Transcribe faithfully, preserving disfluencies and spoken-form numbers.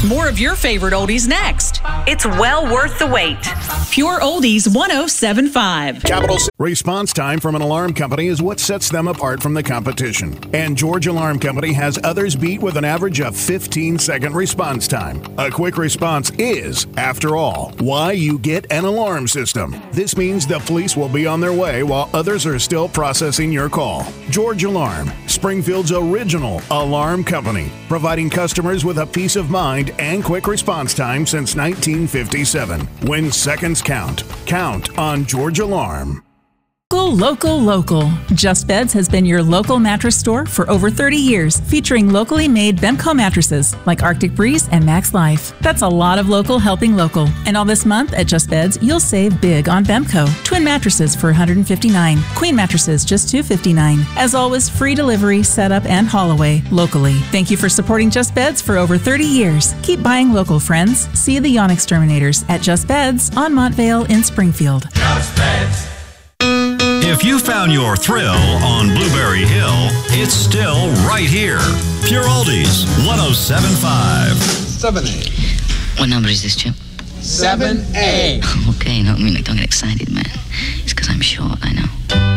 more of your favorite oldies next. It's well worth the wait. Pure Oldies one oh seven point five. Capital response time from an alarm company is what sets them apart from the competition. And George Alarm Company has others beat with an average of fifteen second response time. A quick response is, after all, why you get an alarm system. This means the police will be on their way while others are still processing your call. George Alarm, Springfield's original alarm company, providing customers with a peace of mind and quick response time since nineteen fifty-seven. When seconds count, count on George Alarm. Local, local, local. Just Beds has been your local mattress store for over thirty years, featuring locally made Bemco mattresses like Arctic Breeze and Max Life. That's a lot of local helping local. And all this month at Just Beds, you'll save big on Bemco. Twin mattresses for one hundred fifty-nine dollars. Queen mattresses just two hundred fifty-nine dollars. As always, free delivery, setup, and haul away locally. Thank you for supporting Just Beds for over thirty years. Keep buying local, friends. See the Yawn Exterminators at Just Beds on Montvale in Springfield. Just Beds. If you found your thrill on Blueberry Hill, it's still right here. Pure Oldies, one oh seven point five. seven A. What number is this, Chip? seven A. Okay, no, I mean, like, don't get excited, man. It's because I'm short, I know.